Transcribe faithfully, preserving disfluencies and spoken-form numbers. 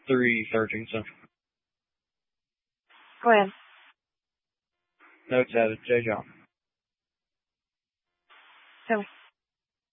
three thirteen Central. Go ahead. Notes added. J. John. Tell me.